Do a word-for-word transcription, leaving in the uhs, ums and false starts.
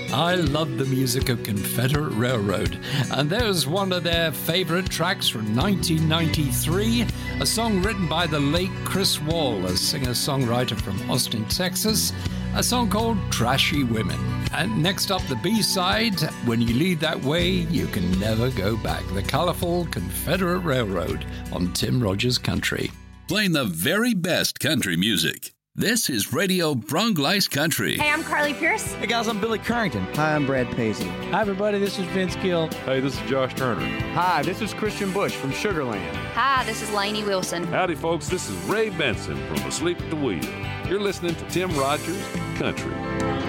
I love the music of Confederate Railroad, and there's one of their favorite tracks from nineteen ninety-three, a song written by the late Chris Wall, a singer-songwriter from Austin, Texas, a song called Trashy Women. And next up, the B-side, When You Lead That Way, You Can Never Go Back, the colorful Confederate Railroad on Tim Rogers Country. Playing the very best country music. This is Radio Bronglice Country. Hey, I'm Carly Pierce. Hey guys, I'm Billy Currington. Hi, I'm Brad Paisley. Hi everybody, this is Vince Gill. Hey, this is Josh Turner. Hi, this is Christian Bush from Sugar Land. Hi, this is Lainey Wilson. Howdy folks, this is Ray Benson from Asleep at the Wheel. You're listening to Tim Rogers Country.